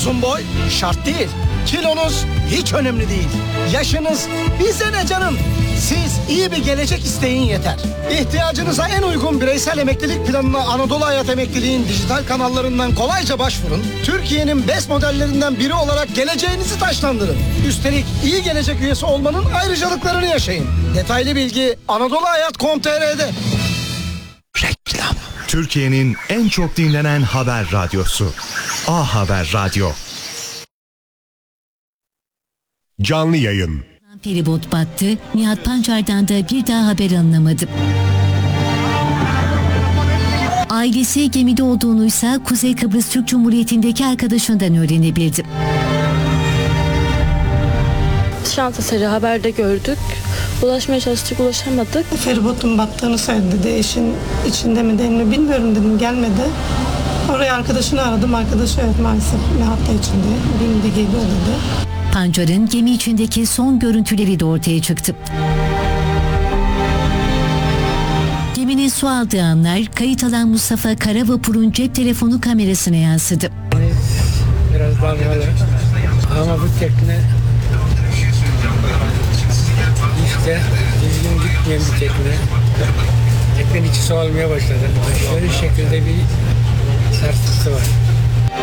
Uzun boy şart değil. Kilonuz hiç önemli değil. Yaşınız bize ne canım? Siz iyi bir gelecek isteyin yeter. İhtiyacınıza en uygun bireysel emeklilik planına Anadolu Hayat Emekliliğin dijital kanallarından kolayca başvurun. Türkiye'nin BES modellerinden biri olarak geleceğinizi taşlandırın. Üstelik iyi gelecek üyesi olmanın ayrıcalıklarını yaşayın. Detaylı bilgi anadoluhayat.com.tr'de. Reklam. Türkiye'nin en çok dinlenen haber radyosu. A Haber Radyo. Canlı yayın. Feribot battı. Nihat Pancar'dan da bir daha haber alınamadı. Ailesi gemide olduğunuysa Kuzey Kıbrıs Türk Cumhuriyeti'ndeki arkadaşından öğrenebildi. Şansa haberde gördük. Ulaşmaya çalıştık, ulaşamadık. Feribotun battığını söyledi. Eşin içinde mi değil mi bilmiyorum dedim, gelmedi. Oraya arkadaşını aradım. Arkadaşı evet maalesef Nihat'la içinde. Bindi geliyor dedi. Pancar'ın gemi içindeki son görüntüleri de ortaya çıktı. Geminin su aldığı anlar kayıt alan Mustafa Karavapur'un cep telefonu kamerasına yansıdı. Biraz dalgalı ama bu tekne işte düzgün gitmeyen bir tekne. Teknenin içi su almaya başladı. Şöyle şekilde bir sarsıntısı var.